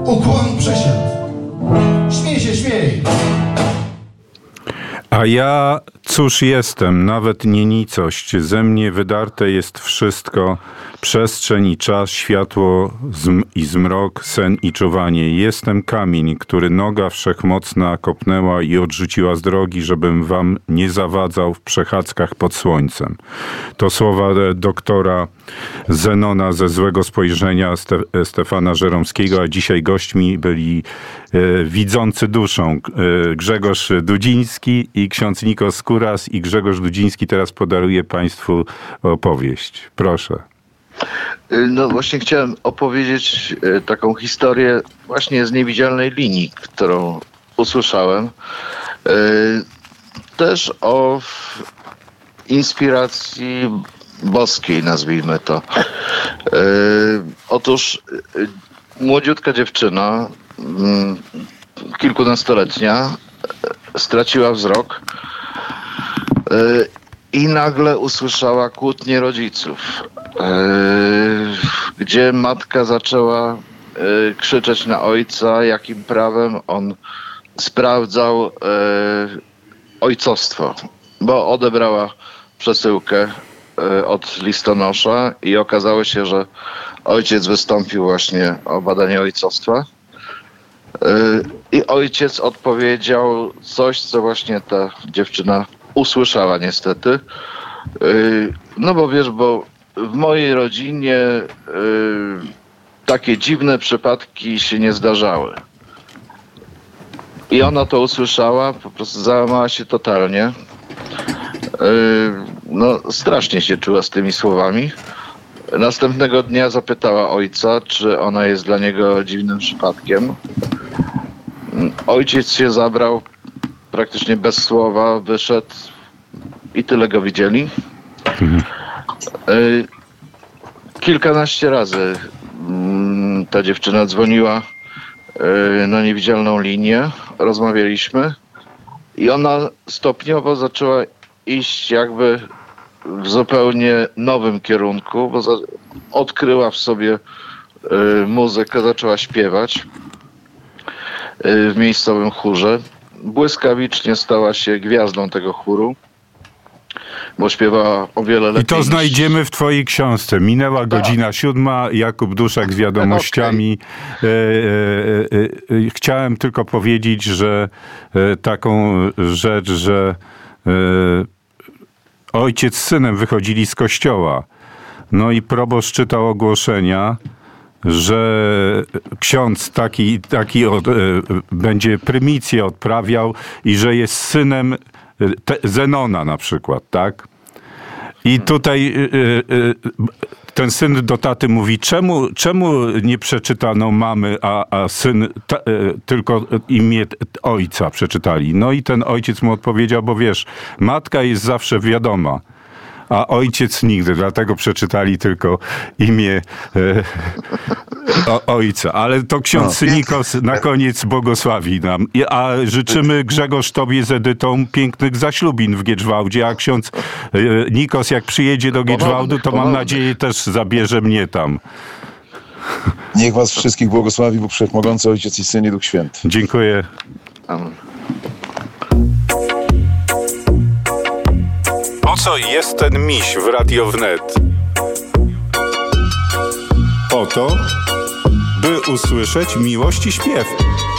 Ukłon przysiad. Śmiej się, śmiej. A ja cóż jestem, nawet nie nicość. Ze mnie wydarte jest wszystko. Przestrzeń i czas, światło i zmrok, sen i czuwanie. Jestem kamień, który noga wszechmocna kopnęła i odrzuciła z drogi, żebym wam nie zawadzał w przechadzkach pod słońcem. To słowa doktora Zenona ze Złego Spojrzenia Stefana Żeromskiego, a dzisiaj gośćmi byli widzący duszą Grzegorz Dudziński i ksiądz Nikos Skóras. I Grzegorz Dudziński teraz podaruje państwu opowieść. Proszę. No właśnie chciałem opowiedzieć taką historię właśnie z niewidzialnej linii, którą usłyszałem. Też o inspiracji boskiej, nazwijmy to. Otóż młodziutka dziewczyna, kilkunastoletnia, straciła wzrok i nagle usłyszała kłótnię rodziców, gdzie matka zaczęła krzyczeć na ojca, jakim prawem on sprawdzał ojcostwo, bo odebrała przesyłkę od listonosza i okazało się, że ojciec wystąpił właśnie o badanie ojcostwa. I ojciec odpowiedział coś, co właśnie ta dziewczyna usłyszała niestety. No bo wiesz, bo w mojej rodzinie takie dziwne przypadki się nie zdarzały. I ona to usłyszała, po prostu załamała się totalnie. No strasznie się czuła z tymi słowami. Następnego dnia zapytała ojca, czy ona jest dla niego dziwnym przypadkiem. Ojciec się zabrał praktycznie bez słowa, wyszedł i tyle go widzieli. Kilkanaście razy ta dziewczyna dzwoniła na niewidzialną linię, rozmawialiśmy i ona stopniowo zaczęła iść jakby w zupełnie nowym kierunku, bo odkryła w sobie muzykę, zaczęła śpiewać w miejscowym chórze. Błyskawicznie stała się gwiazdą tego chóru, bo śpiewała o wiele lepiej. I to znajdziemy w twojej książce. Minęła godzina 7, Jakub Duszak z wiadomościami. Okay. Chciałem tylko powiedzieć, że taką rzecz, że ojciec z synem wychodzili z kościoła. No i proboszcz czytał ogłoszenia, że ksiądz taki będzie prymicję odprawiał i że jest synem Zenona na przykład, tak? I tutaj ten syn do taty mówi, czemu nie przeczytano mamy, a syn tylko imię ojca przeczytali? No i ten ojciec mu odpowiedział, bo wiesz, matka jest zawsze wiadoma, a ojciec nigdy, dlatego przeczytali tylko imię ojca. Ale to ksiądz Nikos na koniec błogosławi nam. A życzymy, Grzegorz, tobie z Edytą pięknych zaślubin w Giedrzwałdzie, a ksiądz Nikos jak przyjedzie do Giedrzwałdu, to mam nadzieję też zabierze mnie tam. Niech was wszystkich błogosławi Bóg Wszechmogący, Ojciec i Syn i Duch Święty. Dziękuję. Amen. Po co jest ten miś w Radio Wnet? Po to, by usłyszeć miłość i śpiew.